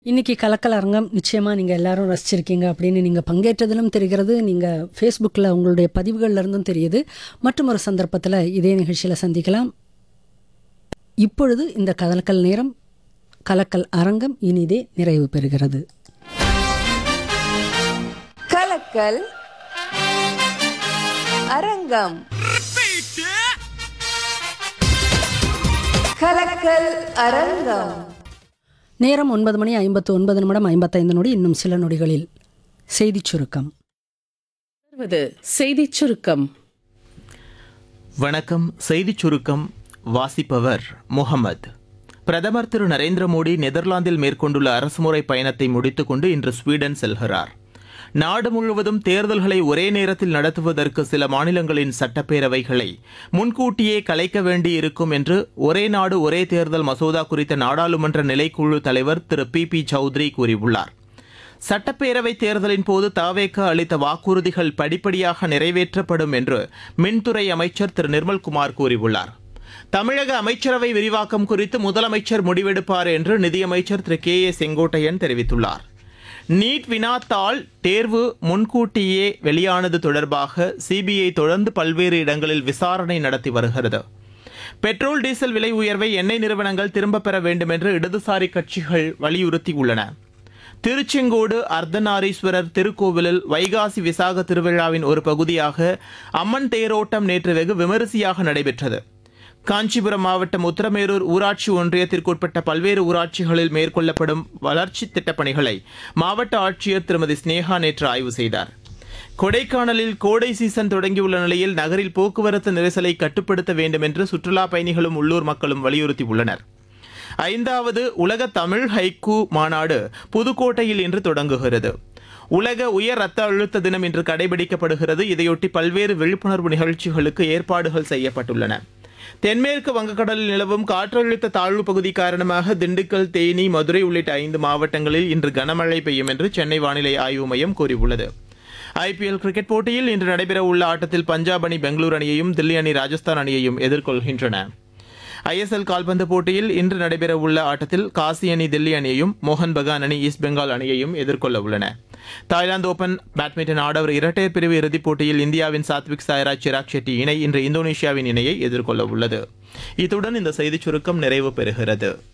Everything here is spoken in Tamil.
இன்னைக்கு கலக்கல் அரங்கம் நிச்சயமாக நீங்கள் எல்லாரும் ரசிச்சிருக்கீங்க அப்படின்னு நீங்கள் பங்கேற்றதிலும் தெரிகிறது. நீங்கள் ஃபேஸ்புக்கில் உங்களுடைய பதிவுகள்ல இருந்தும் தெரியுது. மற்றும் ஒரு சந்தர்ப்பத்தில் இதே நிகழ்ச்சியில் சந்திக்கலாம். இப்பொழுது இந்த கலக்கல் நேரம், கலக்கல் அரங்கம் இனிதே நிறைவு பெறுகிறது. கலக்கல் அரங்கம். கலக்கல் அரங்கம். நேரம் 9:59 இன்னும் சில நொடிகளில் செய்திச் சுருக்கம். செய்திச் சுருக்கம். வணக்கம். செய்திச் சுருக்கம் வாசிப்பவர் முகமது. பிரதமர் திரு நரேந்திர மோடி நெதர்லாந்தில் மேற்கொண்டுள்ள அரசுமுறை பயணத்தை முடித்துக்கொண்டு இன்று ஸ்வீடன் செல்கிறார். நாடு முழுவதும் தேர்தல்களை ஒரே நேரத்தில் நடத்துவதற்கு சில மாநிலங்களின் சட்டப்பேரவைகளை முன்கூட்டியே கலைக்க வேண்டியிருக்கும் என்று ஒரே நாடு ஒரே தேர்தல் மசோதா குறித்த நாடாளுமன்ற நிலைக்குழு தலைவர் திரு பி சௌத்ரி கூறியுள்ளார். சட்டப்பேரவை தேர்தலின் போது தவேக அளித்த வாக்குறுதிகள் படிப்படியாக நிறைவேற்றப்படும் என்று மின்துறை அமைச்சர் திரு நிர்மல்குமார் கூறியுள்ளார். தமிழக அமைச்சரவை விரிவாக்கம் குறித்து முதலமைச்சர் முடிவெடுப்பார் என்று நிதியமைச்சர் திரு கே செங்கோட்டையன் தெரிவித்துள்ளார். நீட் வினாத்தாள் தேர்வு முன்கூட்டியே வெளியானது தொடர்பாக சிபிஐ தொடர்ந்து பல்வேறு இடங்களில் விசாரணை நடத்தி வருகிறது. பெட்ரோல் டீசல் விலை உயர்வை எண்ணெய் நிறுவனங்கள் திரும்பப் பெற வேண்டும் என்று இடதுசாரி கட்சிகள் வலியுறுத்தியுள்ளன. திருச்செங்கோடு அர்த்தநாரீஸ்வரர் திருக்கோவிலில் வைகாசி விசாக திருவிழாவின் ஒரு பகுதியாக அம்மன் தேரோட்டம் நேற்று வெகு விமரிசையாக நடைபெற்றது. காஞ்சிபுரம் மாவட்டம் உத்தரமேரூர் ஊராட்சி ஒன்றியத்திற்குட்பட்ட பல்வேறு ஊராட்சிகளில் மேற்கொள்ளப்படும் வளர்ச்சி திட்டப்பணிகளை மாவட்ட ஆட்சியர் திருமதி ஸ்னேகா நேற்று ஆய்வு செய்தார். கொடைக்கானலில் கோடை சீசன் தொடங்கியுள்ள நிலையில் நகரில் போக்குவரத்து நெரிசலை கட்டுப்படுத்த வேண்டும் என்று சுற்றுலா பயணிகளும் உள்ளூர் மக்களும் வலியுறுத்தியுள்ளனர். 5வது உலக தமிழ் ஹைக்கூ மாநாடு புதுக்கோட்டையில் இன்று தொடங்குகிறது. உலக உயர் ரத்த அழுத்த தினம் இன்று கடைபிடிக்கப்படுகிறது. இதையொட்டி பல்வேறு விழிப்புணர்வு நிகழ்ச்சிகளுக்கு ஏற்பாடுகள் செய்யப்பட்டுள்ளன. தென்மேற்கு வங்கக்கடலில் நிலவும் காற்றழுத்த தாழ்வு பகுதி காரணமாக திண்டுக்கல், தேனி, மதுரை உள்ளிட்ட 5 மாவட்டங்களில் இன்று கனமழை பெய்யும் என்று சென்னை வானிலை ஆய்வு மையம் கூறியுள்ளது. ஐபிஎல் கிரிக்கெட் போட்டியில் இன்று நடைபெறவுள்ள ஆட்டத்தில் பஞ்சாப் அணி பெங்களூரு அணியையும், தில்லி அணி ராஜஸ்தான் அணியையும் எதிர்கொள்கின்றன. ஐஎஸ்எல் கால்பந்து போட்டியில் இன்று நடைபெறவுள்ள ஆட்டத்தில் காசி அணி தில்லி அணியையும், மோகன் பகான் அணி ஈஸ்ட் பெங்கால் அணியையும் எதிர்கொள்ள உள்ளன. தாய்லாந்து ஓபன் பேட்மிண்டன் ஆடவர் இரட்டையர் பிரிவு இறுதிப் போட்டியில் இந்தியாவின் சாத்விக் சாய்ராஜ் சிராக் ஷெட்டி இணை இன்று இந்தோனேஷியாவின் இணையை எதிர்கொள்ள உள்ளது. இத்துடன் இந்த செய்திச் சுருக்கம் நிறைவு பெறுகிறது.